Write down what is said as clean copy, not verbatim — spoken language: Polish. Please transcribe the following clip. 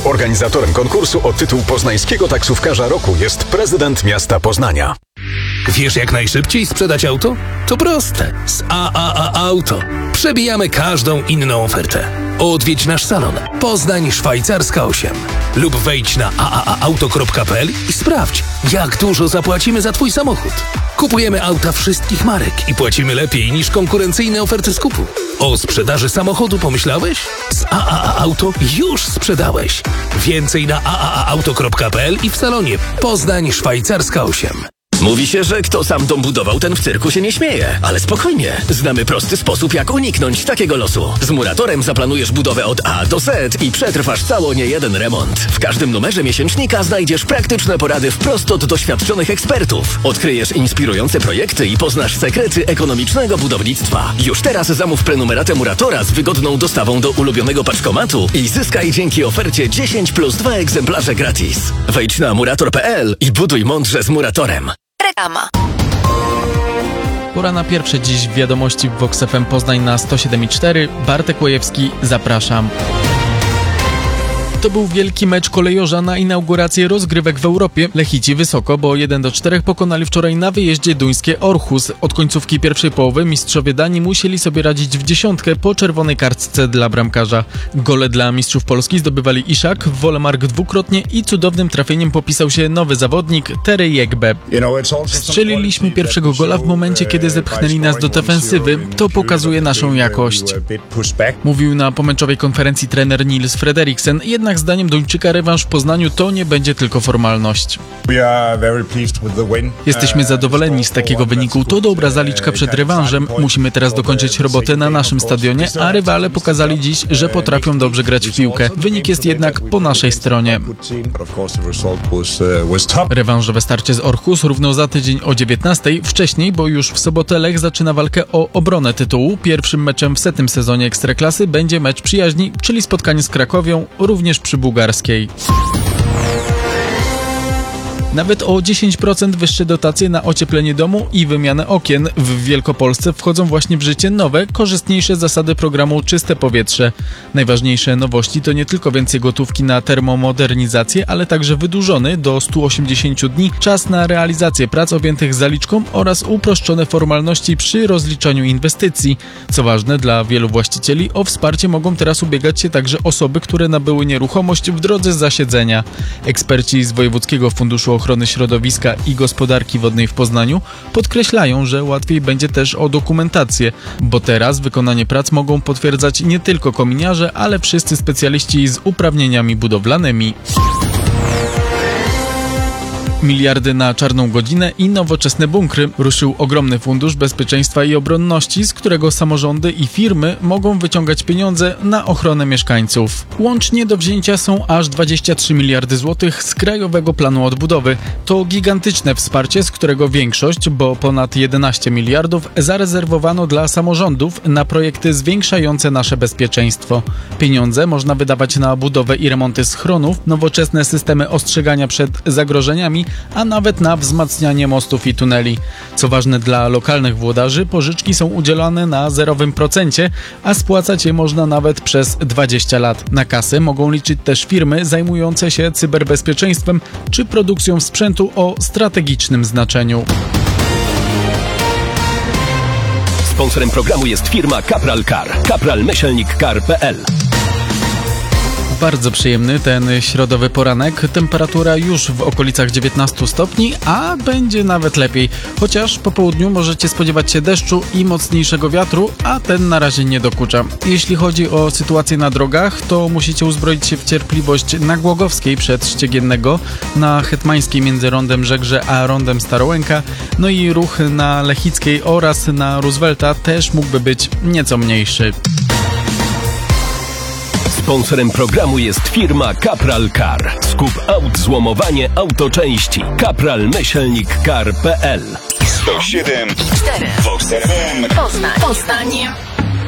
Organizatorem konkursu o tytuł poznańskiego taksówkarza roku jest prezydent miasta Poznania. Wiesz, jak najszybciej sprzedać auto? To proste. Z AAA Auto. Przebijamy każdą inną ofertę. Odwiedź nasz salon Poznań Szwajcarska 8 lub wejdź na aaauto.pl i sprawdź, jak dużo zapłacimy za Twój samochód. Kupujemy auta wszystkich marek i płacimy lepiej niż konkurencyjne oferty skupu. O sprzedaży samochodu pomyślałeś? Z AAA Auto już sprzedałeś. Więcej na aaauto.pl i w salonie Poznań Szwajcarska 8. Mówi się, że kto sam dom budował, ten w cyrku się nie śmieje. Ale spokojnie, znamy prosty sposób, jak uniknąć takiego losu. Z Muratorem zaplanujesz budowę od A do Z i przetrwasz cało niejeden remont. W każdym numerze miesięcznika znajdziesz praktyczne porady wprost od doświadczonych ekspertów. Odkryjesz inspirujące projekty i poznasz sekrety ekonomicznego budownictwa. Już teraz zamów prenumeratę Muratora z wygodną dostawą do ulubionego paczkomatu i zyskaj dzięki ofercie 10 plus 2 egzemplarze gratis. Wejdź na murator.pl i buduj mądrze z Muratorem. Reklama. Pora na pierwsze dziś wiadomości w Vox FM Poznań na 107,4. Bartek Łojewski, zapraszam. To był wielki mecz kolejorza na inaugurację rozgrywek w Europie. Lechici wysoko, bo 1-4 pokonali wczoraj na wyjeździe duńskie Aarhus. Od końcówki pierwszej połowy mistrzowie Danii musieli sobie radzić w dziesiątkę po czerwonej kartce dla bramkarza. Gole dla mistrzów Polski zdobywali Iszak, Wolemark dwukrotnie i cudownym trafieniem popisał się nowy zawodnik Terry Jegbe. Strzeliliśmy pierwszego gola w momencie, kiedy zepchnęli nas do defensywy. To pokazuje naszą jakość. Mówił na pomeczowej konferencji trener Niels Frederiksen. Jednak zdaniem Duńczyka rewanż w Poznaniu to nie będzie tylko formalność. Jesteśmy zadowoleni z takiego wyniku. To dobra zaliczka przed rewanżem. Musimy teraz dokończyć robotę na naszym stadionie, a rywale pokazali dziś, że potrafią dobrze grać w piłkę. Wynik jest jednak po naszej stronie. Rewanżowe starcie z Aarhus równo za tydzień o 19:00. Wcześniej, bo już w sobotę Lech zaczyna walkę o obronę tytułu. Pierwszym meczem w setnym sezonie Ekstraklasy będzie mecz przyjaźni, czyli spotkanie z Krakowią, również przy Bułgarskiej. Nawet o 10% wyższe dotacje na ocieplenie domu i wymianę okien. W Wielkopolsce wchodzą właśnie w życie nowe, korzystniejsze zasady programu Czyste Powietrze. Najważniejsze nowości to nie tylko więcej gotówki na termomodernizację, ale także wydłużony do 180 dni czas na realizację prac objętych zaliczką oraz uproszczone formalności przy rozliczaniu inwestycji. Co ważne, dla wielu właścicieli o wsparcie mogą teraz ubiegać się także osoby, które nabyły nieruchomość w drodze zasiedzenia. Eksperci z Wojewódzkiego Funduszu Ochrony Środowiska i Gospodarki Wodnej w Poznaniu podkreślają, że łatwiej będzie też o dokumentację, bo teraz wykonanie prac mogą potwierdzać nie tylko kominiarze, ale wszyscy specjaliści z uprawnieniami budowlanymi. Miliardy na czarną godzinę i nowoczesne bunkry. Ruszył ogromny fundusz bezpieczeństwa i obronności, z którego samorządy i firmy mogą wyciągać pieniądze na ochronę mieszkańców. Łącznie do wzięcia są aż 23 miliardy złotych z Krajowego Planu Odbudowy. To gigantyczne wsparcie, z którego większość, bo ponad 11 miliardów, zarezerwowano dla samorządów na projekty zwiększające nasze bezpieczeństwo. Pieniądze można wydawać na budowę i remonty schronów, nowoczesne systemy ostrzegania przed zagrożeniami, a nawet na wzmacnianie mostów i tuneli. Co ważne dla lokalnych włodarzy, pożyczki są udzielane na 0%, a spłacać je można nawet przez 20 lat. Na kasę mogą liczyć też firmy zajmujące się cyberbezpieczeństwem czy produkcją sprzętu o strategicznym znaczeniu. Sponsorem programu jest firma Capral Car. Capral-car.pl. Bardzo przyjemny ten środowy poranek. Temperatura już w okolicach 19 stopni, a będzie nawet lepiej. Chociaż po południu możecie spodziewać się deszczu i mocniejszego wiatru, a ten na razie nie dokucza. Jeśli chodzi o sytuację na drogach, to musicie uzbroić się w cierpliwość na Głogowskiej przed Ściegiennego, na Hetmańskiej między rondem Żegrze a rondem Starołęka, no i ruch na Lechickiej oraz na Roosevelta też mógłby być nieco mniejszy. Sponsorem programu jest firma Capral Car. Skup aut, złomowanie, autoczęści. Capral-car.pl 107,4 Vox FM Poznań.